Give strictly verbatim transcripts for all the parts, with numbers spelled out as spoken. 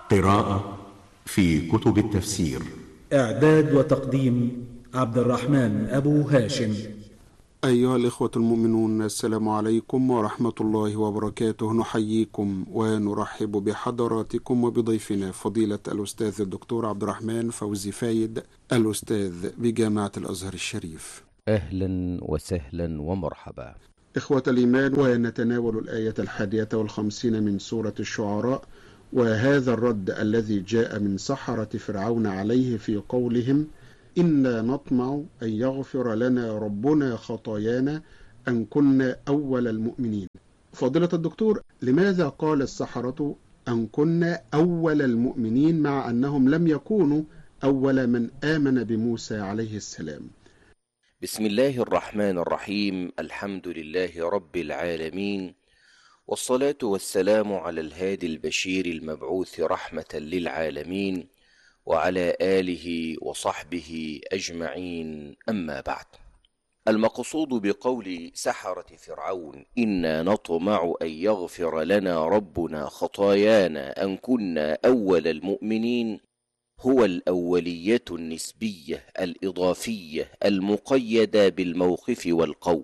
قراءة في كتب التفسير. إعداد وتقديم عبد الرحمن أبو هاشم. أيها الإخوة المؤمنون، السلام عليكم ورحمة الله وبركاته. نحييكم ونرحب بحضراتكم وبضيفنا فضيلة الأستاذ الدكتور عبد الرحمن فوزي فايد، الأستاذ بجامعة الأزهر الشريف. أهلا وسهلا ومرحبا. إخوة الإيمان، ونتناول الآية الحادية والخمسين من سورة الشعراء، وهذا الرد الذي جاء من سحرة فرعون عليه في قولهم: إنا نطمع أن يغفر لنا ربنا خطايانا أن كنا أول المؤمنين. فضيلة الدكتور، لماذا قال السحرة أن كنا أول المؤمنين مع أنهم لم يكونوا أول من آمن بموسى عليه السلام؟ بسم الله الرحمن الرحيم. الحمد لله رب العالمين، والصلاة والسلام على الهادي البشير المبعوث رحمة للعالمين، وعلى آله وصحبه أجمعين، أما بعد. المقصود بقول سحرة فرعون إنا نطمع أن يغفر لنا ربنا خطايانا أن كنا أول المؤمنين هو الأولية النسبية الإضافية المقيدة بالموقف والقوم،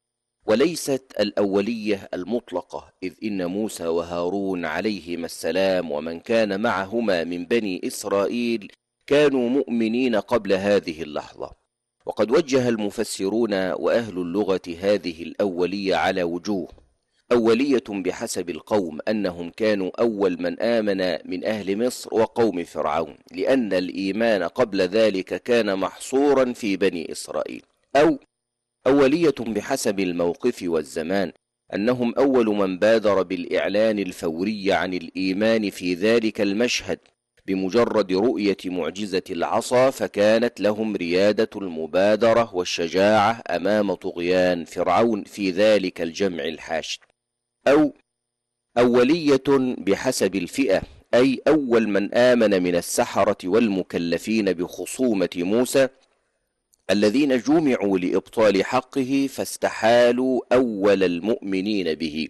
وليست الأولية المطلقة، إذ إن موسى وهارون عليهما السلام ومن كان معهما من بني إسرائيل كانوا مؤمنين قبل هذه اللحظة. وقد وجه المفسرون وأهل اللغة هذه الأولية على وجوه: أولية بحسب القوم أنهم كانوا أول من آمن من أهل مصر وقوم فرعون، لأن الإيمان قبل ذلك كان محصورا في بني إسرائيل. أو أولية بحسب الموقف والزمان أنهم أول من بادر بالإعلان الفوري عن الإيمان في ذلك المشهد بمجرد رؤية معجزة العصا، فكانت لهم ريادة المبادرة والشجاعة أمام طغيان فرعون في ذلك الجمع الحاشد. أو أولية بحسب الفئة، أي أول من آمن من السحرة والمكلفين بخصومة موسى الذين جمعوا لإبطال حقه فاستحالوا أول المؤمنين به.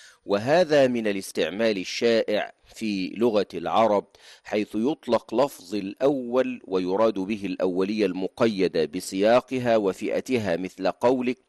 وهذا من الاستعمال الشائع في لغة العرب، حيث يطلق لفظ الأول ويراد به الأولية المقيدة بسياقها وفئتها، مثل قولك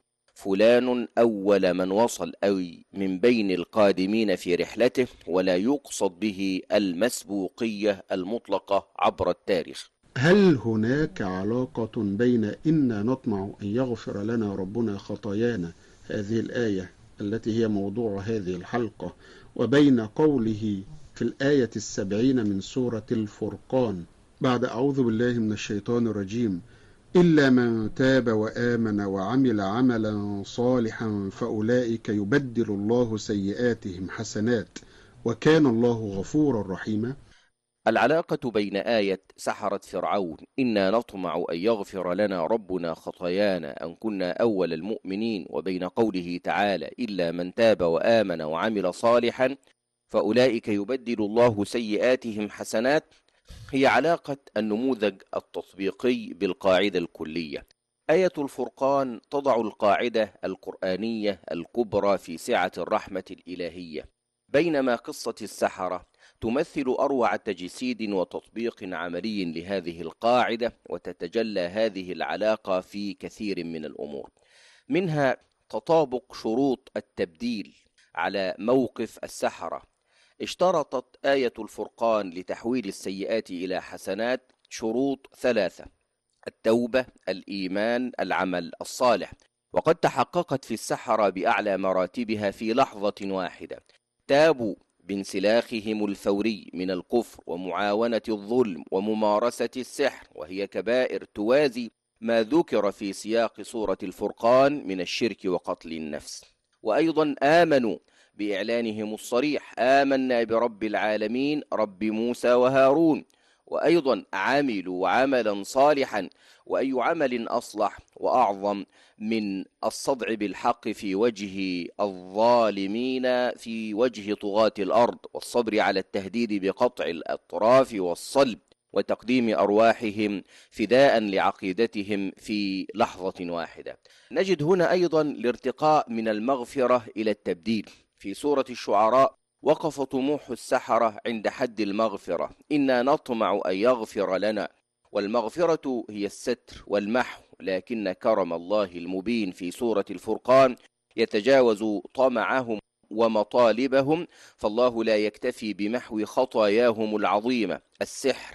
فلان أول من وصل، أي من بين القادمين في رحلته، ولا يقصد به المسبوقية المطلقة عبر التاريخ. هل هناك علاقة بين إنا نطمع أن يغفر لنا ربنا خطايانا، هذه الآية التي هي موضوع هذه الحلقة، وبين قوله في الآية السبعين من سورة الفرقان بعد أعوذ بالله من الشيطان الرجيم: إلا من تاب وآمن وعمل عملا صالحا فأولئك يبدل الله سيئاتهم حسنات وكان الله غفورا رحيما؟ العلاقة بين آية سحرة فرعون إنا نطمع أن يغفر لنا ربنا خطايانا أن كنا أول المؤمنين وبين قوله تعالى إلا من تاب وآمن وعمل صالحا فأولئك يبدل الله سيئاتهم حسنات، هي علاقة النموذج التطبيقي بالقاعدة الكلية. آية الفرقان تضع القاعدة القرآنية الكبرى في سعة الرحمة الإلهية، بينما قصة السحرة تمثل أروع تجسيد وتطبيق عملي لهذه القاعدة، وتتجلى هذه العلاقة في كثير من الأمور، منها تطابق شروط التبديل على موقف السحرة. اشترطت آية الفرقان لتحويل السيئات إلى حسنات شروط ثلاثة: التوبة، الإيمان، العمل الصالح، وقد تحققت في السحرة بأعلى مراتبها في لحظة واحدة. تابوا بانسلاخهم الفوري من الكفر ومعاونة الظلم وممارسة السحر، وهي كبائر توازي ما ذكر في سياق سورة الفرقان من الشرك وقتل النفس. وأيضا آمنوا بإعلانهم الصريح: آمنا برب العالمين رب موسى وهارون. وأيضا عملوا عملا صالحا، وأي عمل أصلح وأعظم من الصدع بالحق في وجه الظالمين، في وجه طغاة الأرض، والصبر على التهديد بقطع الأطراف والصلب، وتقديم أرواحهم فداء لعقيدتهم في لحظة واحدة. نجد هنا أيضا الارتقاء من المغفرة إلى التبديل. في سورة الشعراء وقف طموح السحرة عند حد المغفرة، إنا نطمع أن يغفر لنا، والمغفرة هي الستر والمحو، لكن كرم الله المبين في سورة الفرقان يتجاوز طمعهم ومطالبهم، فالله لا يكتفي بمحو خطاياهم العظيمة السحر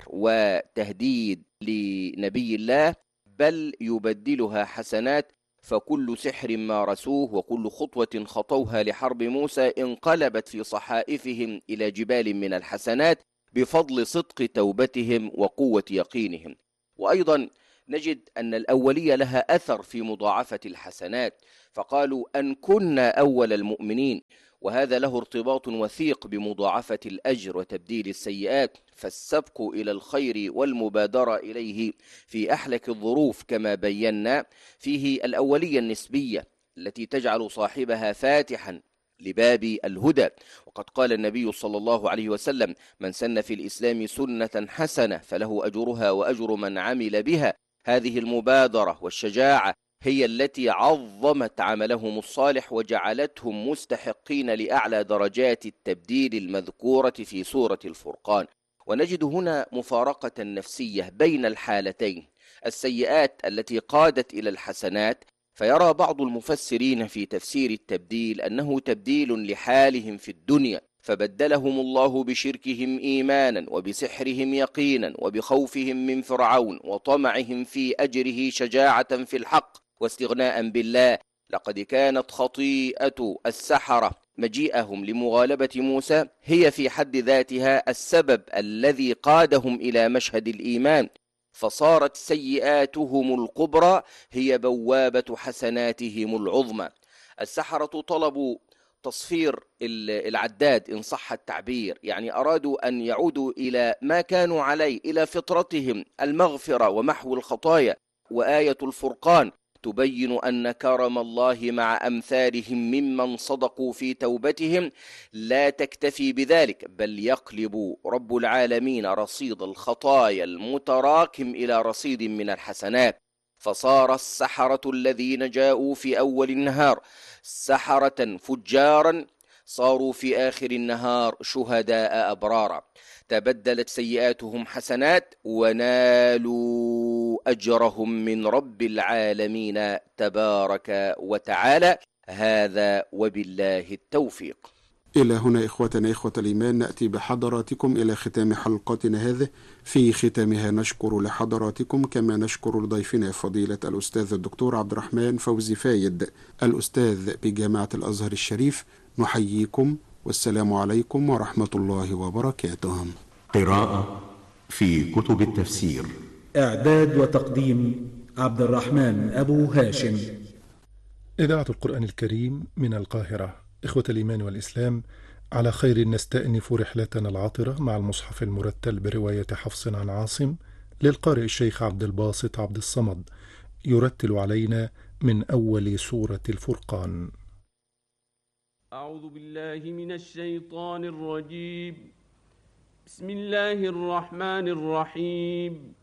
وتهديد لنبي الله، بل يبدلها حسنات، فكل سحر مارسوه وكل خطوة خطوها لحرب موسى انقلبت في صحائفهم إلى جبال من الحسنات بفضل صدق توبتهم وقوة يقينهم. وأيضا نجد أن الأولية لها أثر في مضاعفة الحسنات، فقالوا أن كنا أول المؤمنين، وهذا له ارتباط وثيق بمضاعفة الأجر وتبديل السيئات، فالسبق إلى الخير والمبادرة إليه في أحلك الظروف كما بينا فيه الأولية النسبية التي تجعل صاحبها فاتحا لباب الهدى. وقد قال النبي صلى الله عليه وسلم: من سن في الإسلام سنة حسنة فله أجرها وأجر من عمل بها. هذه المبادرة والشجاعة هي التي عظمت عملهم الصالح وجعلتهم مستحقين لأعلى درجات التبديل المذكورة في سورة الفرقان. ونجد هنا مفارقة نفسية بين الحالتين، السيئات التي قادت إلى الحسنات، فيرى بعض المفسرين في تفسير التبديل أنه تبديل لحالهم في الدنيا، فبدلهم الله بشركهم إيمانا وبسحرهم يقينا وبخوفهم من فرعون وطمعهم في أجره شجاعة في الحق واستغناء بالله. لقد كانت خطيئة السحرة مجيئهم لمغالبة موسى هي في حد ذاتها السبب الذي قادهم إلى مشهد الإيمان، فصارت سيئاتهم الكبرى هي بوابة حسناتهم العظمى. السحرة طلبوا تصفير العداد إن صح التعبير، يعني أرادوا أن يعودوا إلى ما كانوا عليه، إلى فطرتهم، المغفرة ومحو الخطايا. وآية الفرقان تبين أن كرم الله مع أمثالهم ممن صدقوا في توبتهم لا تكتفي بذلك، بل يقلب رب العالمين رصيد الخطايا المتراكم إلى رصيد من الحسنات، فصار السحرة الذين جاءوا في أول النهار سحرة فجارا صاروا في آخر النهار شهداء أبرارا، تبدلت سيئاتهم حسنات ونالوا أجرهم من رب العالمين تبارك وتعالى. هذا وبالله التوفيق. إلى هنا إخوتنا إخوة الإيمان نأتي بحضراتكم إلى ختام حلقتنا هذه. في ختامها نشكر لحضراتكم كما نشكر لضيفنا فضيلة الأستاذ الدكتور عبد الرحمن فوزي فايد الأستاذ بجامعة الأزهر الشريف. نحييكم والسلام عليكم ورحمة الله وبركاته. قراءة في كتب التفسير، إعداد وتقديم عبد الرحمن أبو هاشم. إذاعة القرآن الكريم من القاهرة. إخوة الإيمان والإسلام، على خير نستأنف رحلتنا العطرة مع المصحف المرتل برواية حفص عن عاصم للقارئ الشيخ عبد الباسط عبد الصمد، يرتل علينا من أول سورة الفرقان. أعوذ بالله من الشيطان الرجيم. بسم الله الرحمن الرحيم.